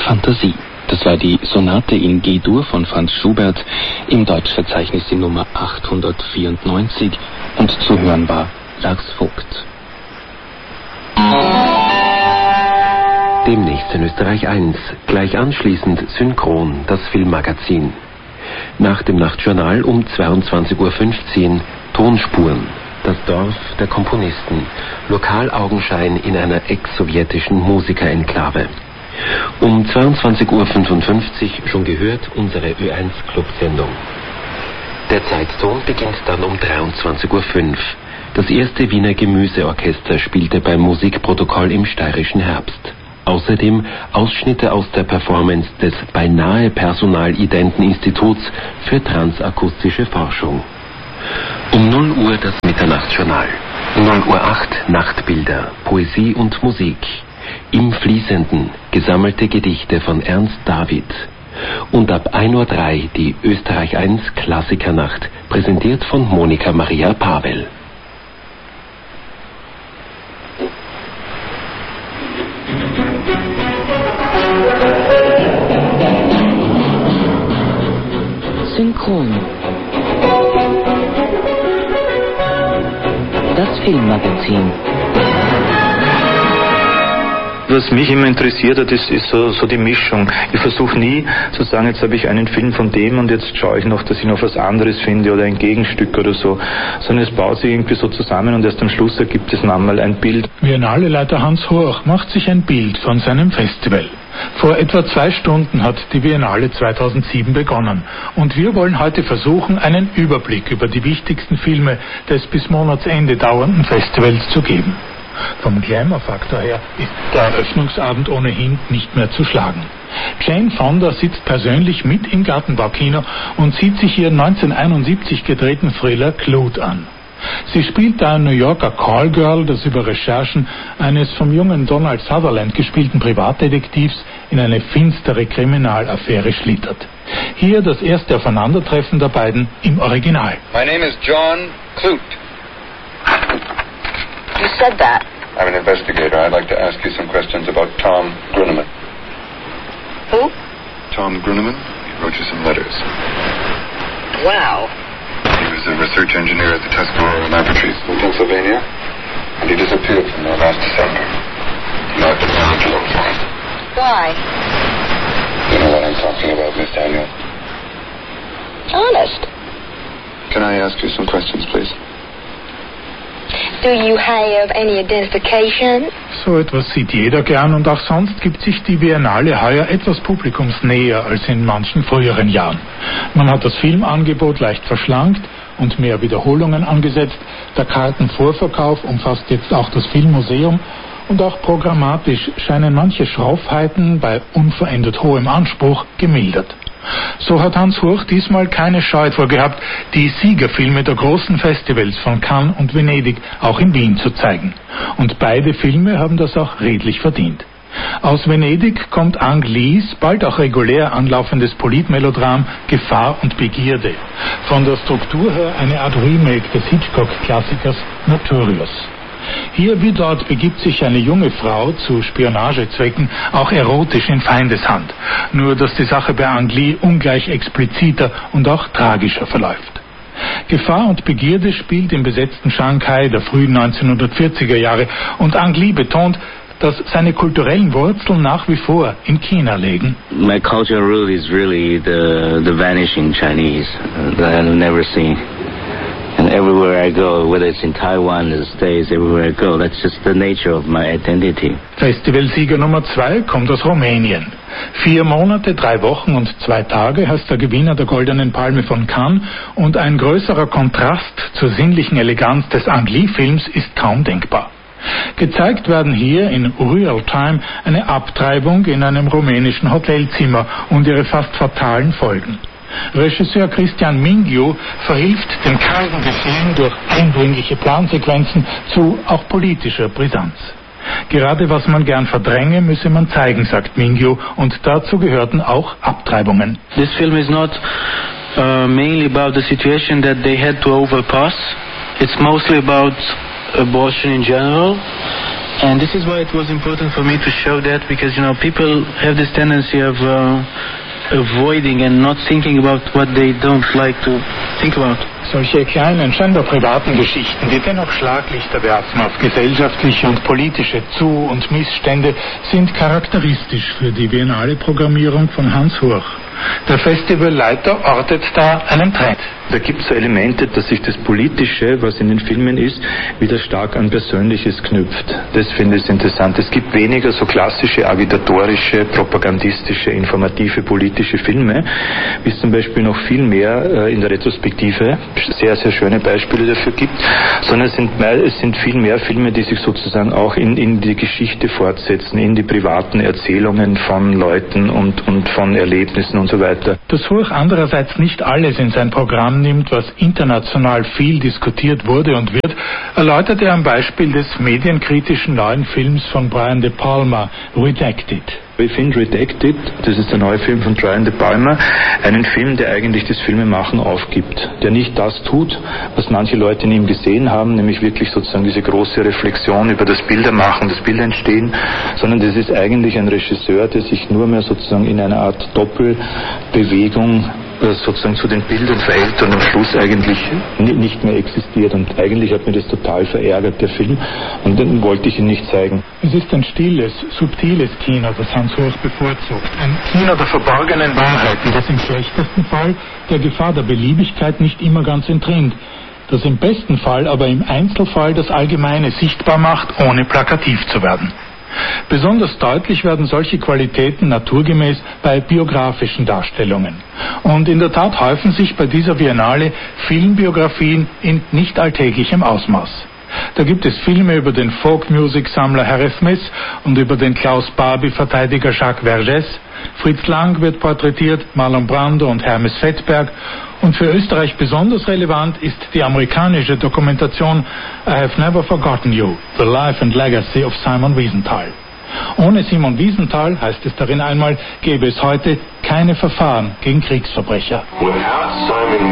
Fantasie. Das war die Sonate in G-Dur von Franz Schubert, im Deutschverzeichnis die Nummer 894 und zu hören war Lars Vogt. Demnächst in Österreich 1, gleich anschließend Synchron, das Filmmagazin. Nach dem Nachtjournal um 22:15 Uhr Tonspuren, das Dorf der Komponisten, Lokalaugenschein in einer ex-sowjetischen Musikerenklave. Um 22:55 Uhr, schon gehört, unsere Ö1-Club-Sendung. Der Zeitton beginnt dann um 23:05 Uhr. Das erste Wiener Gemüseorchester spielte beim Musikprotokoll im steirischen Herbst. Außerdem Ausschnitte aus der Performance des beinahe personalidenten Instituts für transakustische Forschung. Um 0 Uhr das Mitternachtsjournal. 0:08 Uhr Nachtbilder, Poesie und Musik. Im Fließenden gesammelte Gedichte von Ernst David. Und ab 1:03 Uhr die Österreich 1 Klassikernacht, präsentiert von Monika Maria Pavel. Synchron. Das Filmmagazin. Was mich immer interessiert hat, ist so die Mischung. Ich versuche nie zu sagen, jetzt habe ich einen Film von dem und jetzt schaue ich noch, dass ich noch was anderes finde oder ein Gegenstück oder so, sondern es baut sich irgendwie so zusammen und erst am Schluss ergibt es manchmal ein Bild. Biennale-Leiter Hans Horch macht sich ein Bild von seinem Festival. Vor etwa 2 Stunden hat die Biennale 2007 begonnen und wir wollen heute versuchen, einen Überblick über die wichtigsten Filme des bis Monatsende dauernden Festivals zu geben. Vom Glamour-Faktor her ist der Eröffnungsabend ohnehin nicht mehr zu schlagen. Jane Fonda sitzt persönlich mit im Gartenbaukino und sieht sich ihren 1971 gedrehten Thriller Clued an. Sie spielt da ein New Yorker Callgirl, das über Recherchen eines vom jungen Donald Sutherland gespielten Privatdetektivs in eine finstere Kriminalaffäre schlittert. Hier das erste Aufeinandertreffen der beiden im Original. My name is John Clute. You said that. I'm an investigator. I'd like to ask you some questions about Tom Gruneman. Who? Tom Gruneman? He wrote you some letters. Wow. He was a research engineer at the Tuscarora Laboratories in Pennsylvania, and he disappeared from there last December. You might be able to look for him. Why? You know what I'm talking about, Miss Daniel? Honest. Can I ask you some questions, please? Do you have any identification? So etwas sieht jeder gern und auch sonst gibt sich die Biennale heuer etwas publikumsnäher als in manchen früheren Jahren. Man hat das Filmangebot leicht verschlankt und mehr Wiederholungen angesetzt. Der Kartenvorverkauf umfasst jetzt auch das Filmmuseum und auch programmatisch scheinen manche Schroffheiten bei unverändert hohem Anspruch gemildert. So hat Hans Horch diesmal keine Scheu vorgehabt, die Siegerfilme der großen Festivals von Cannes und Venedig auch in Wien zu zeigen. Und beide Filme haben das auch redlich verdient. Aus Venedig kommt Ang Lees bald auch regulär anlaufendes Politmelodram Gefahr und Begierde. Von der Struktur her eine Art Remake des Hitchcock-Klassikers Notorious. Hier wie dort begibt sich eine junge Frau zu Spionagezwecken auch erotisch in Feindeshand. Nur dass die Sache bei Ang Lee ungleich expliziter und auch tragischer verläuft. Gefahr und Begierde spielt im besetzten Shanghai der frühen 1940er Jahre und Ang Lee betont, dass seine kulturellen Wurzeln nach wie vor in China liegen. My cultural root is really the vanishing Chinese that I've never seen. And everywhere I go, whether it's in Taiwan, the States, everywhere I go, that's just the nature of my identity. Festivalsieger Nummer 2 kommt aus Rumänien. 4 Monate, 3 Wochen und 2 Tage heißt der Gewinner der Goldenen Palme von Cannes und ein größerer Kontrast zur sinnlichen Eleganz des Ang Lee-Films ist kaum denkbar. Gezeigt werden hier in Real Time eine Abtreibung in einem rumänischen Hotelzimmer und ihre fast fatalen Folgen. Regisseur Cristian Mingiu verhilft dem kargen Film durch eindringliche Plansequenzen zu auch politischer Brisanz. Gerade was man gern verdränge, müsse man zeigen, sagt Mingiu, und dazu gehörten auch Abtreibungen. This film is not mainly about the situation that they had to overpass. It's mostly about abortion in general. And this is why it was important for me to show that, because, people have this tendency of avoiding and not thinking about what they don't like to think about. Solche kleinen, scheinbar privaten Geschichten, die dennoch Schlaglichter werfen auf gesellschaftliche und politische Zu- und Missstände, sind charakteristisch für die Biennale-Programmierung von Hans Hurch. Der Festivalleiter ortet da einen Trend. Da gibt es so Elemente, dass sich das Politische, was in den Filmen ist, wieder stark an Persönliches knüpft. Das finde ich interessant. Es gibt weniger so klassische, agitatorische, propagandistische, informative, politische Filme, wie es zum Beispiel noch viel mehr in der Retrospektive sehr, sehr schöne Beispiele dafür gibt, sondern es sind viel mehr Filme, die sich sozusagen auch in die Geschichte fortsetzen, in die privaten Erzählungen von Leuten und von Erlebnissen und so weiter. Dass Hurch andererseits nicht alles in sein Programm nimmt, was international viel diskutiert wurde und wird, erläutert er am Beispiel des medienkritischen neuen Films von Brian De Palma, Redacted. Ich finde Redacted, das ist der neue Film von Brian De Palma, einen Film, der eigentlich das Filmemachen aufgibt, der nicht das tut, was manche Leute in ihm gesehen haben, nämlich wirklich sozusagen diese große Reflexion über das Bildermachen, das Bilderentstehen, sondern das ist eigentlich ein Regisseur, der sich nur mehr sozusagen in einer Art Doppelbewegung sozusagen zu den Bildern verhält und am Schluss eigentlich nicht mehr existiert. Und eigentlich hat mir das total verärgert, der Film, und dann wollte ich ihn nicht zeigen. Es ist ein stilles, subtiles Kino, das Hans Hurch bevorzugt. Ein Kino der verborgenen Wahrheiten, das im schlechtesten Fall der Gefahr der Beliebigkeit nicht immer ganz entrinnt, das im besten Fall, aber im Einzelfall das Allgemeine sichtbar macht, ohne plakativ zu werden. Besonders deutlich werden solche Qualitäten naturgemäß bei biografischen Darstellungen. Und in der Tat häufen sich bei dieser Biennale Filmbiografien in nicht alltäglichem Ausmaß. Da gibt es Filme über den Folk-Music-Sammler Harry Smith und über den Klaus-Barbie-Verteidiger Jacques Vergès. Fritz Lang wird porträtiert, Marlon Brando und Hermes Fettberg. Und für Österreich besonders relevant ist die amerikanische Dokumentation I Have Never Forgotten You, The Life and Legacy of Simon Wiesenthal. Ohne Simon Wiesenthal, heißt es darin einmal, gäbe es heute keine Verfahren gegen Kriegsverbrecher. Without Simon